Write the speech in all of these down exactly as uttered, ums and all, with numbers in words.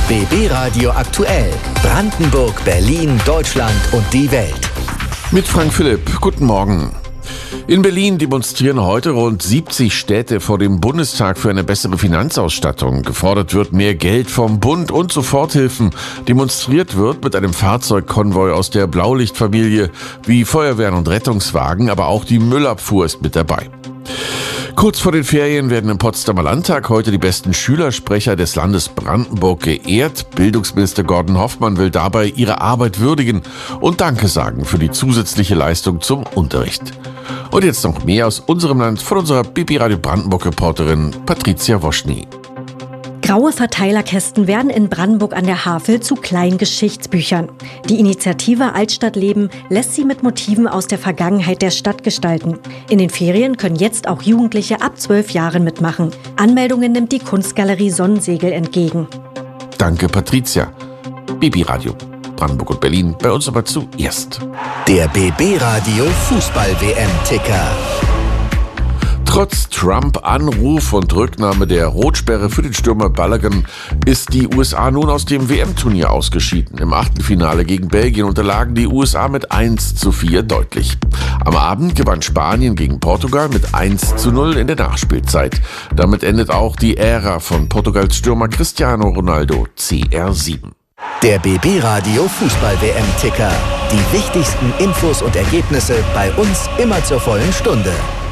B B Radio aktuell. Brandenburg, Berlin, Deutschland und die Welt. Mit Frank Philipp. Guten Morgen. In Berlin demonstrieren heute rund siebzig Städte vor dem Bundestag für eine bessere Finanzausstattung. Gefordert wird mehr Geld vom Bund und Soforthilfen. Demonstriert wird mit einem Fahrzeugkonvoi aus der Blaulichtfamilie, wie Feuerwehren und Rettungswagen, aber auch die Müllabfuhr ist mit dabei. Kurz vor den Ferien werden im Potsdamer Landtag heute die besten Schülersprecher des Landes Brandenburg geehrt. Bildungsminister Gordon Hoffmann will dabei ihre Arbeit würdigen und Danke sagen für die zusätzliche Leistung zum Unterricht. Und jetzt noch mehr aus unserem Land von unserer B B Radio Brandenburg-Reporterin Patricia Woschny. Graue Verteilerkästen werden in Brandenburg an der Havel zu kleinen Geschichtsbüchern. Die Initiative Altstadtleben lässt sie mit Motiven aus der Vergangenheit der Stadt gestalten. In den Ferien können jetzt auch Jugendliche ab zwölf Jahren mitmachen. Anmeldungen nimmt die Kunstgalerie Sonnensegel entgegen. Danke, Patricia. B B Radio Brandenburg und Berlin, bei uns aber zuerst. Der B B Radio Fußball-W M-Ticker. Trotz Trump-Anruf und Rücknahme der Rotsperre für den Stürmer Balogun ist die U S A nun aus dem W M-Turnier ausgeschieden. Im Achtelfinale gegen Belgien unterlagen die U S A mit eins zu vier deutlich. Am Abend gewann Spanien gegen Portugal mit eins zu null in der Nachspielzeit. Damit endet auch die Ära von Portugals Stürmer Cristiano Ronaldo, C R sieben. Der B B Radio Fußball-W M-Ticker. Die wichtigsten Infos und Ergebnisse bei uns immer zur vollen Stunde.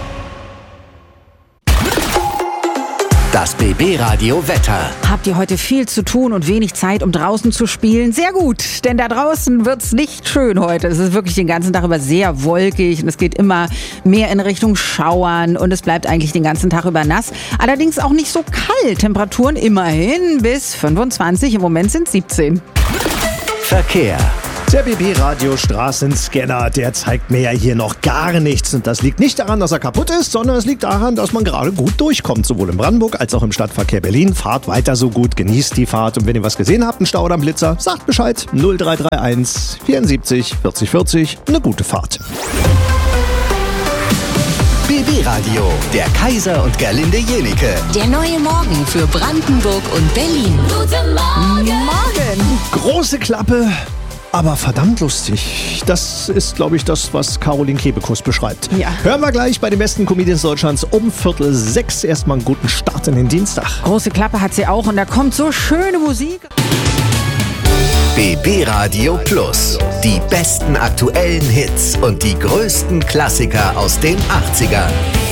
Das B B Radio Wetter. Habt ihr heute viel zu tun und wenig Zeit, um draußen zu spielen? Sehr gut, denn da draußen wird's nicht schön heute. Es ist wirklich den ganzen Tag über sehr wolkig und es geht immer mehr in Richtung Schauern und es bleibt eigentlich den ganzen Tag über nass. Allerdings auch nicht so kalt. Temperaturen immerhin bis fünfundzwanzig, im Moment sind es siebzehn. Verkehr. Der B B-Radio Straßenscanner, der zeigt mir ja hier noch gar nichts. Und das liegt nicht daran, dass er kaputt ist, sondern es liegt daran, dass man gerade gut durchkommt. Sowohl in Brandenburg als auch im Stadtverkehr Berlin. Fahrt weiter so gut, genießt die Fahrt. Und wenn ihr was gesehen habt, einen Stau oder einen Blitzer, sagt Bescheid. null drei drei eins vierundsiebzig vierzig vierzig. Eine gute Fahrt. B B Radio, der Kaiser und Gerlinde Jenike. Der neue Morgen für Brandenburg und Berlin. Guten Morgen! Morgen! Große Klappe. Aber verdammt lustig. Das ist, glaube ich, das, was Caroline Kebekus beschreibt. Ja. Hören wir gleich bei den besten Comedians Deutschlands um Viertel sechs. Erstmal einen guten Start in den Dienstag. Große Klappe hat sie auch und da kommt so schöne Musik. B B Radio Plus. Die besten aktuellen Hits und die größten Klassiker aus den achtzigern.